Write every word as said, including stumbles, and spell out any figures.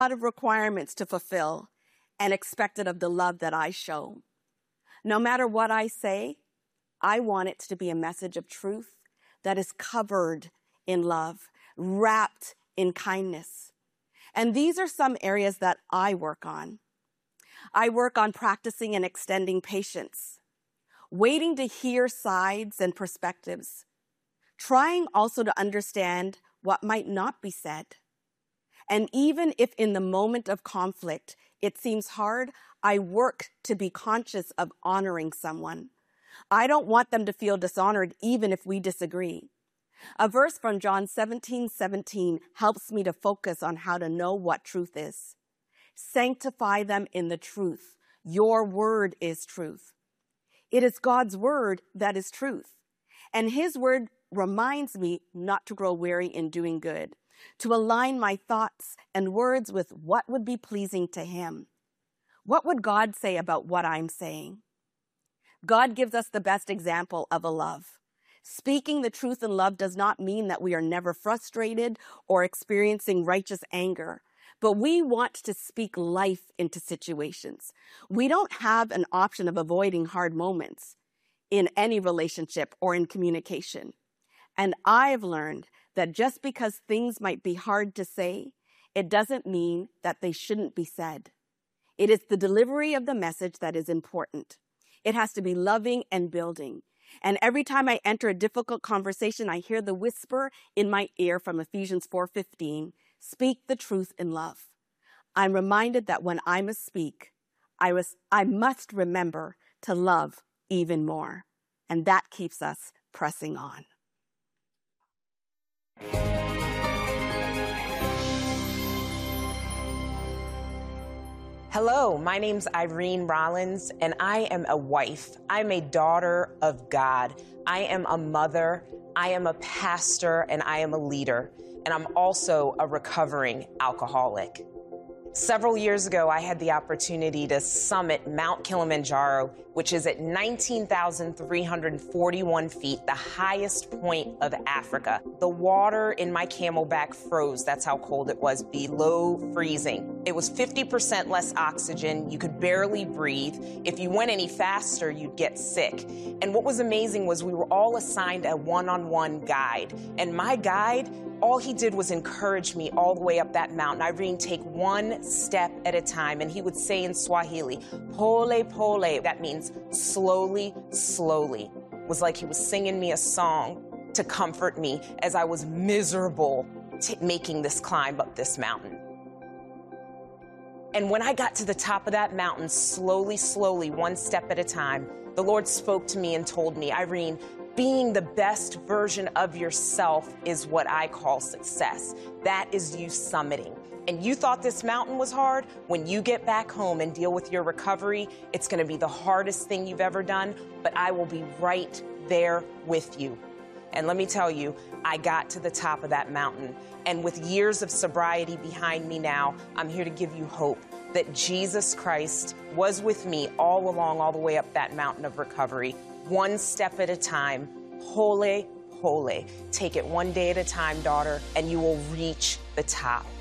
lot of requirements to fulfill and expected of the love that I show. No matter what I say, I want it to be a message of truth that is covered in love, wrapped in kindness. And these are some areas that I work on. I work on practicing and extending patience, waiting to hear sides and perspectives, trying also to understand what might not be said. And even if in the moment of conflict it seems hard, I work to be conscious of honoring someone. I don't want them to feel dishonored even if we disagree. A verse from John seventeen seventeen helps me to focus on how to know what truth is. Sanctify them in the truth. Your word is truth. It is God's word that is truth. And his word reminds me not to grow weary in doing good, to align my thoughts and words with what would be pleasing to him. What would God say about what I'm saying? God gives us the best example of a love. Speaking the truth in love does not mean that we are never frustrated or experiencing righteous anger, but we want to speak life into situations. We don't have an option of avoiding hard moments in any relationship or in communication. And I've learned that just because things might be hard to say, it doesn't mean that they shouldn't be said. It is the delivery of the message that is important. It has to be loving and building. And every time I enter a difficult conversation, I hear the whisper in my ear from Ephesians four fifteen, speak the truth in love. I'm reminded that when I must speak, I, was, I must remember to love even more. And that keeps us pressing on. Hello, my name's Irene Rollins, and I am a wife. I'm a daughter of God. I am a mother, I am a pastor, and I am a leader. And I'm also a recovering alcoholic. Several years ago, I had the opportunity to summit Mount Kilimanjaro, which is at nineteen thousand three hundred forty-one feet, the highest point of Africa. The water in my Camelback froze. That's how cold it was, below freezing. It was fifty percent less oxygen. You could barely breathe. If you went any faster, you'd get sick. And what was amazing was we were all assigned a one-on-one guide. And my guide, all he did was encourage me all the way up that mountain. Irene, take one step at a time. And he would say in Swahili, pole, pole. That means slowly, slowly. It was like he was singing me a song to comfort me as I was miserable t- making this climb up this mountain. And when I got to the top of that mountain, slowly, slowly, one step at a time, the Lord spoke to me and told me, Irene, being the best version of yourself is what I call success. That is you summiting. And you thought this mountain was hard? When you get back home and deal with your recovery, it's going to be the hardest thing you've ever done, but I will be right there with you. And let me tell you, I got to the top of that mountain. And with years of sobriety behind me now, I'm here to give you hope that Jesus Christ was with me all along, all the way up that mountain of recovery. One step at a time, pole, pole. Take it one day at a time, daughter, and you will reach the top.